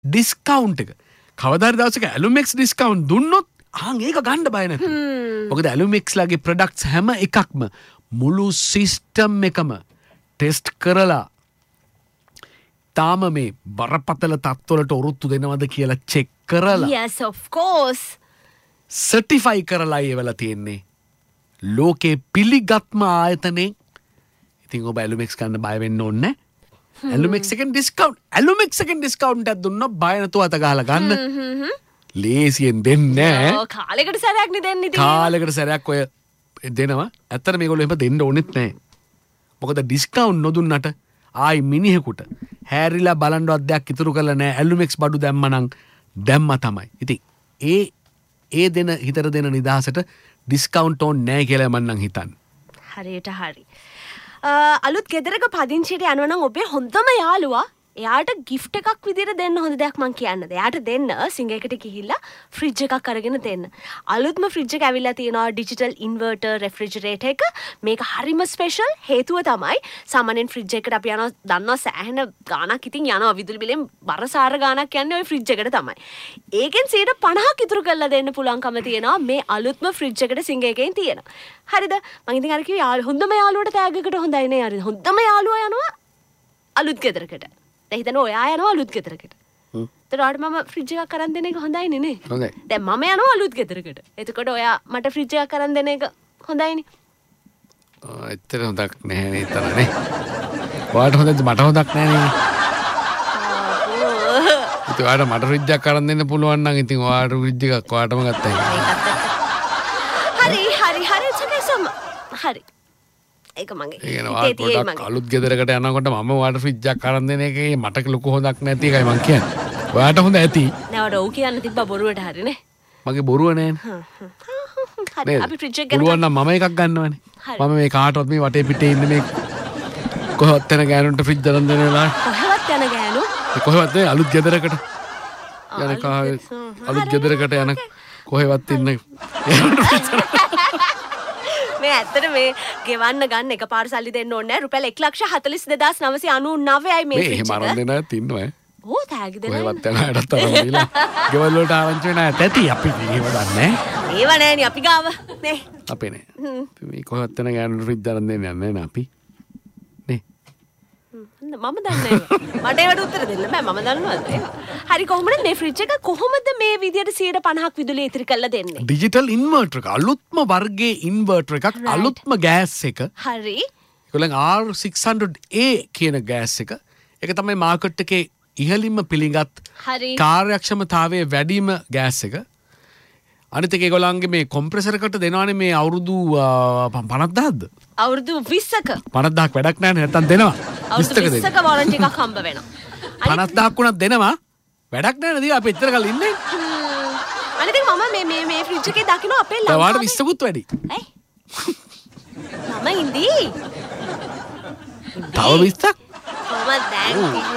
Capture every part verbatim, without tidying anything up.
Discount එක. කවදාද දවසක ඇලුමෙක්ස් discount දුන්නොත් ආන් ඒක ගන්න බය නැත. මොකද ඇලුමෙක්ස් ලාගේ ප්‍රොඩක්ට්ස් හැම එකක්ම මුළු සිස්ටම් එකම ටෙස්ට් කරලා තාම මේ බරපතල තත්ත්වවලට ඔරොත්තු දෙනවද කියලා චෙක් කරලා yes of course සර්ටිෆයි කරලා ඒවලා තියෙන්නේ ලෝකේ පිළිගත්ම ආයතනේ. ඉතින් ඔබ ඇලුමෙක්ස් ගන්න බය වෙන්න ඕනේ නැහැ. ඇලුමෙක්ස් එකෙන් ඩිස්කවුන්ට් ඇලුමෙක්ස් එකෙන් ඩිස්කවුන්ට් එකක් දුන්නොත් බය නැතුව අත ගහලා ගන්න. ලේසියෙන් දෙන්නේ නැහැ. ඔව් කාලයකට සැරයක් නේ දෙන්නේ ඉතින්. කාලයකට සැරයක් ඔය දෙනවා. ඇත්තට මේගොල්ලෝ එහෙම දෙන්න ඕනෙත් නැහැ. මොකද ඩිස්කවුන්ට් නොදුන්නට ආයි මිනිහෙකුට හැරිලා බලන්නවත් දෙයක් ඉතුරු කරලා නැහැ. ඇලුමෙක්ස් බඩු දැම්මනම් දැම්ම තමයි. ඉතින් ඒ ඒ දෙන හිතර දෙන නිදහසට ඩිස්කවුන්ට් ඕන් නැහැ කියලා මම නම් හිතන්නේ. හරියට හරි. අලුත් ගෙදරක පදිංචියට යනවා නම් ඔබේ හොඳම යාළුවා එයාට ගිෆ්ට් එකක් විදිහට දෙන්න හොඳ දෙයක් මං කියන්නද. එයාට දෙන්න සිංගයකට ගිහිල්ලා ෆ්‍රිජ් එකක් අරගෙන දෙන්න. අලුත්ම ෆ්‍රිජ් එක ඇවිල්ලා තියෙනවා ඩිජිටල් ඉන්වර්ටර් රෙෆ්‍රිජරේටර් එක. මේක හරිම ස්පෙෂල්. හේතුව තමයි සාමාන්‍යයෙන් ෆ්‍රිජ් එකට අපි යනවා දන්නවා සෑහෙන ගාණක් ඉතින් යනවා විදුලි බිලෙන් බරසාර ගාණක් යන්නේ ওই ෆ්‍රිජ් එකට තමයි. ඒකෙන් සියයට පනහක් ඉතුරු කරලා දෙන්න පුළුවන්කම තියෙනවා මේ අලුත්ම ෆ්‍රිජ් එකට සිංගයකෙන් තියෙනවා. හරිද? මං ඉතින් අර කිව්වේ යාළු හොඳම යාළුවට තෑග්ගකට හොඳයි නේ. හරිද? හොඳම යාළුවා යනවා අලුත් ගෙදරකට. දැන් හිතන්න ඔයා යනවා අලුත් ගෙදරකට. හ්ම්. ඒතකොට මම ෆ්‍රිජ් එකක් අරන් දෙන එක හොඳයිනේ නේ. හොඳයි. දැන් මම යනවා අලුත් ගෙදරකට. එතකොට ඔයා මට ෆ්‍රිජ් එකක් අරන් දෙන එක හොඳයිනේ. ආ එතන හොඳක් නැහැ නේ එතන නේ. ඔයාට හොඳද මට හොඳක් නැහැ නේ. ඉතින් ඔයාට මට ෆ්‍රිජ් එකක් අරන් දෙන්න පුළුවන් නම් ඉතින් ඔයාට ෆ්‍රිජ් එකක් ඔයාටම ගත්තා. හරි හරි හරි චකසම. හරි. ඒක මගේ හිතේ තියෙයි මගේ. අලුත් ගෙදරකට යනකොට මම ඔයාට ෆ්‍රිජ් එකක් අරන් දෙන එකේ මට ලොකු හොඳක් නැති එකයි මං කියන්නේ. ඔයාට හොඳ ඇති. නෑ ඔඩ ඔව් කියන්න තිබ්බා බොරුවට හරිනේ. මගේ බොරුව නෑනේ. හරි අපි ෆ්‍රිජ් එක ගන්න. පුළුවන් නම් මම එකක් ගන්නවනේ. මම මේ කාටවත් මේ වටේ පිටේ ඉන්න මේ කොහොත් යන ගෑනුන්ට ෆ්‍රිජ් අරන් දෙන වෙලාව. කොහෙවත් යන ගෑනු? ඒ කොහෙවත් නේ අලුත් ගෙදරකට. යන කා අලුත් ගෙදරකට යන කොහෙවත් ඉන්න මේ ඇත්තට මේ ගෙවන්න ගන්න එකපාර සල්ලි දෙන්න ඕනේ නැහැ. රුපියල් එක ලක්ෂ හතළිස් දෙදාස් නවසිය අනූ නවයයි මේ ෆ්‍රිජ් එක. මේ එහෙම අරන් දෙන අයත් ඉන්නවා ඈ. ඕ තෑගි දෙනවා. කොහෙවත් යන අයටත් අරන් දීලා ගෙවල් වලට ආරංචි වෙන අයත් ඇති අපි ඒව දන්නේ නැහැ. ඒව නෑනේ අපි ගාව නේ. අපේ නෑ. මේ කොහෙවත් යන ගෑනුන්ට ෆ්‍රිජ් අරන් දෙන්නේ නැහැ නේ අපි. නේ. මම දන්නේ නැහැ. මට ඒවට උත්තර දෙන්න බෑ. මම දන්නවද ඒක? හරි කොහොමද මේ ෆ්‍රිජ් එක කොහොමද මේ විදියට සියයට පනහක් විදුලිය ඉතිරි කරලා දෙන්නේ? ඩිජිටල් ඉන්වර්ටර් එක අලුත්ම වර්ගයේ ඉන්වර්ටර් එකක් අලුත්ම ගෑස් එක. හරි. ඒගොල්ලන් ආර් සික්ස් හන්ඩ්‍රඩ් ඒ කියන ගෑස් එක. ඒක තමයි මාකට් එකේ ඉහළින්ම පිළිගත් කාර්යක්ෂමතාවයේ වැඩිම ගෑස් එක. අනිත් එක ඒගොල්ලන්ගේ මේ කොම්ප්‍රෙසර් එකට දෙනවනේ මේ අවුරුදු පනස් දහක්ද? අවුරුදු විස්සක. පනස් දහක් වැඩක් නැහැ නැත්තම් දෙනවා. අවුරුදු විස්සක වොරන්ටි එකක් හම්බ වෙනවා. පනස් දහක් උනත් දෙනවා. වැඩක් නැහැ නේද? අපි එච්චර කල් ඉන්නේ. අනිත් එක මම මේ මේ මේ ෆ්‍රිජ් එකේ දකින්න අපේ ලංකාවේ. ඔයාලට විස්සකුත් වැඩි. ඇයි? මම ඉඳී. තව විස්සක්? කොහමද දැන්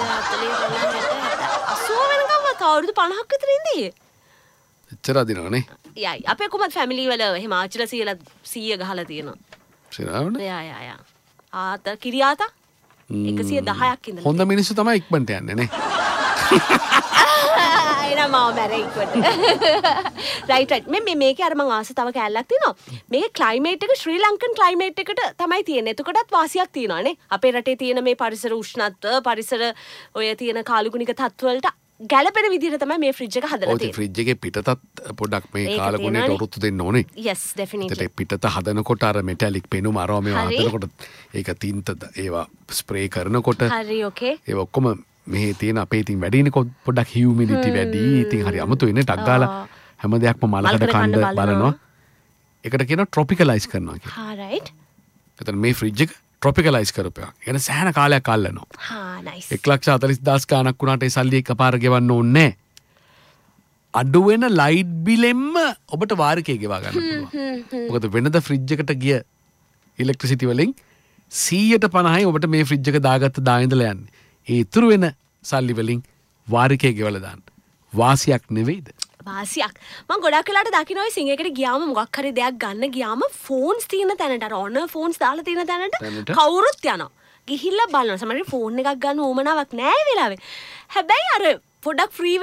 අසූව වෙනකම් අවුරුදු පනහක් විතර ඉඳී. එච්චර අදිනවනේ. යයි අපේ කොහමද ෆැමිලි වල එහෙම ආච්චිලා සීයලා සීය ගහලා තියෙනවා. සිරාවනේ. යා යා යා. ආත කිරියාතා එකසිය දහයක් ඉඳලා. හොඳ මිනිස්සු තමයි ඉක්මනට යන්නේ නේ. එනවා මම මැරෙයි ඉක්මනට. රයිට් රයිට් මේ මේ මේකේ අර මං ආස තව කැලලක් තියෙනවා. මේකේ ක්ලයිමේට් එක ශ්‍රී ලංකන් ක්ලයිමේට් එකට තමයි තියෙන්නේ. එතකොටත් වාසියක් තියෙනවා නේ. අපේ රටේ තියෙන මේ පරිසර උෂ්ණත්ව පරිසර ඔය තියෙන කාලුගුණික තත්ත්ව වලට ගැලපෙන විදිහට තමයි මේ ෆ්‍රිජ් එක හදලා තියෙන්නේ. ඔය ෆ්‍රිජ් එකේ පිටතත් පොඩ්ඩක් මේ කාලගුණයට ඔරොත්තු දෙන්න ඕනේ. yes definitely. ඒකට පිටත හදනකොට අර මෙටැලික් පෙනුම අරව මේවා හදනකොට ඒක තින්ත ඒවා ස්ප්‍රේ කරනකොට හරි ඕකේ. ඒ ඔක්කොම මෙහි තියෙන අපේ ඉතින් වැඩිනේ පොඩ්ඩක් හියුමිඩිටි වැඩි. ඉතින් හරි අමුතු වෙන්නේ ටක් ගාලා හැම දෙයක්ම මලකට කන්න බලනවා. ඒකට කියනවා ට්‍රොපිකලයිස් කරනවා කියලා. හා රයිට්. එතන මේ ෆ්‍රිජ් එක ට්‍රොපිකලයිස් කරපුවා. يعني සෑහෙන කාලයක් අල්ලනවා. හා නයිස්. එක ලක්ෂ හතළිස් දහස් ගාණක් වුණාට ඒ සල්ලි එකපාර ගෙවන්න ඕනේ නැහැ. අඩු වෙන ලයිට් බිලෙන්ම ඔබට වාරිකේ ගෙවා ගන්න පුළුවන්. මොකද වෙනද ෆ්‍රිජ් එකට ගිය ඉලෙක්ට්‍රිසිටි වලින් සීයට පනහයි ඔබට මේ ෆ්‍රිජ් එක දාගත්ත දා ඉඳලා යන්නේ. ඒ ඉතුරු වෙන සල්ලි වලින් වාරිකේ ගෙවලා දාන්න. වාසියක් නෙවෙයිද? වාසියක්. මම ගොඩක් වෙලාට දකින්න ඔය සිංහයකට ගියාම මොකක් හරි දෙයක් ගන්න ගියාම ෆෝන්ස් තියෙන තැනට අර ඔනර් ෆෝන්ස් දාලා තියෙන තැනට කවුරුත් යනවා. ගිහිල්ලා බලනවා. සමහරවිට ෆෝන් එකක් ගන්න උවමනාවක් නැහැ වෙලාවේ. හැබැයි අර පොඩක් ෆ්‍රී